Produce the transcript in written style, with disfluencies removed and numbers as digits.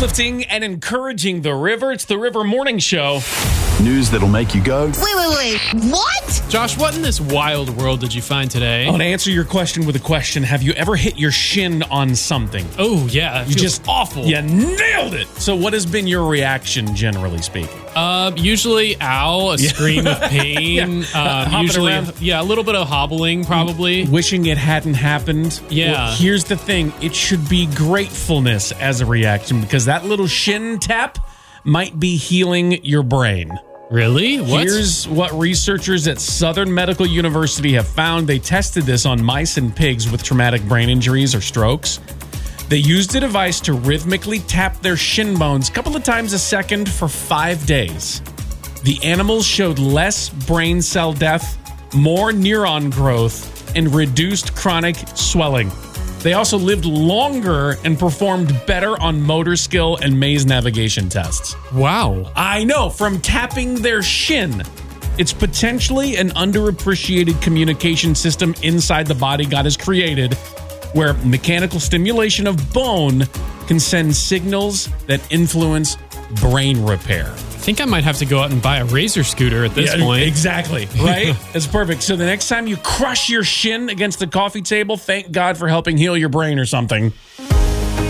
Uplifting and encouraging the river. It's the River Morning Show. News that'll make you go, Wait. What? Josh, what in this wild world did you find today? I want to answer your question with a question. Have you ever hit your shin on something? Oh, yeah. You just awful. You nailed it. So what has been your reaction, generally speaking? Usually, a scream of pain. Usually, around. a little bit of hobbling, probably. Wishing it hadn't happened. Yeah. Well, here's the thing. It should be gratefulness as a reaction because that little shin tap might be healing your brain. Really? What? Here's what researchers at Southern Medical University have found. They tested this on mice and pigs with traumatic brain injuries or strokes. They used a device to rhythmically tap their shin bones a couple of times a second for 5 days. The animals showed less brain cell death, more neuron growth, and reduced chronic swelling. They also lived longer and performed better on motor skill and maze navigation tests. Wow. I know, from tapping their shin. It's potentially an underappreciated communication system inside the body God has created, where mechanical stimulation of bone can send signals that influence brain repair. I think I might have to go out and buy a Razor scooter at this point. Exactly, right? That's perfect. So the next time you crush your shin against the coffee table, thank God for helping heal your brain or something.